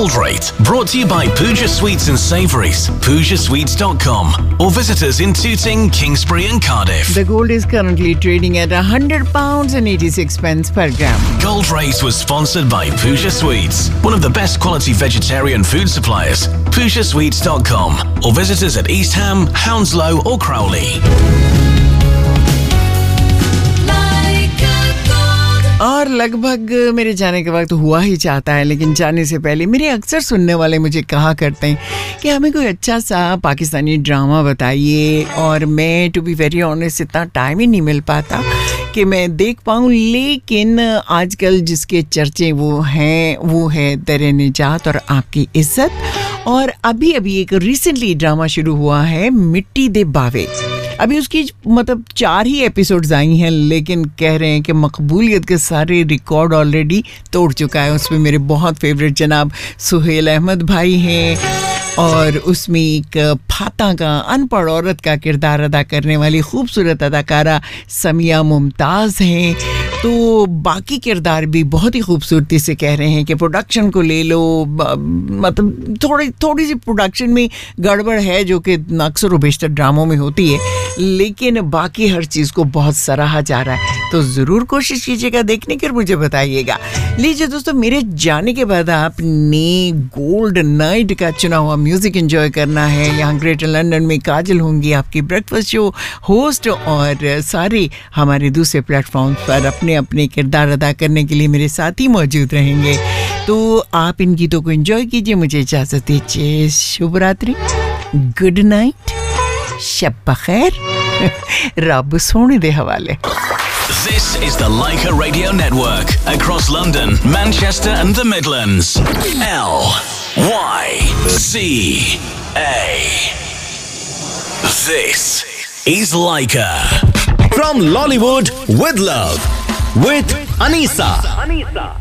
Gold Rate, brought to you by Pooja Sweets and Savouries, PoojaSweets.com, or visit us in Tooting, Kingsbury and Cardiff. The gold is currently trading at £100 and 86 pence per gram. Gold Rate was sponsored by Pooja Sweets, one of the best quality vegetarian food suppliers. PoojaSweets.com, or visit us at East Ham, Hounslow or Crowley. और लगभग मेरे जाने के वक्त हुआ ही चाहता है, लेकिन जाने से पहले मेरे अक्सर सुनने वाले मुझे कहा करते हैं कि हमें कोई अच्छा सा पाकिस्तानी ड्रामा बताइए, और मैं टू बी वेरी ऑनेस्ट इतना टाइम ही नहीं मिल पाता कि मैं देख पाऊँ। लेकिन आजकल जिसके चर्चे वो है दरे निजात और आपकी इज्जत। और अभी एक रिसेंटली ड्रामा शुरू हुआ है, मिट्टी दे बावे। अभी उसकी मतलब 4 ही एपिसोड्स आई हैं, लेकिन कह रहे हैं कि मकबूलियत के सारे रिकॉर्ड ऑलरेडी तोड़ चुका है। उसमें मेरे बहुत फेवरेट जनाब सुहेल अहमद भाई हैं, और उसमें एक फाता का अनपढ़ औरत का किरदार अदा करने वाली खूबसूरत अदाकारा समिया मुमताज़ हैं। तो बाकी किरदार भी बहुत ही खूबसूरती से कह रहे हैं कि प्रोडक्शन को ले लो, मतलब थोड़ी सी प्रोडक्शन में गड़बड़ है जो कि अक्सर बेशतर ड्रामों में होती है, लेकिन बाकी हर चीज़ को बहुत सराहा जा रहा है। तो ज़रूर कोशिश कीजिएगा देखने की और मुझे बताइएगा। लीजिए दोस्तों, मेरे जाने के बाद आपने गोल्ड नाइट का चुना हुआ म्यूज़िक एंजॉय करना है। यहाँ ग्रेटर लंदन में काजल होंगी आपकी ब्रेकफास्ट शो होस्ट, और सारे हमारे दूसरे प्लेटफॉर्म पर अपने अपने किरदार अदा करने के लिए मेरे साथ ही मौजूद रहेंगे। तो आप इन गीतों को एंजॉय कीजिए। मुझे इजाज़त दीजिए। शुभ रात्रि, गुड नाइट, शब बखैर, रब सोने दे हवाले। This is the Leica Radio Network, across London, Manchester and the Midlands. LYCA. This is Leica. From Lollywood with Love, with Anisa.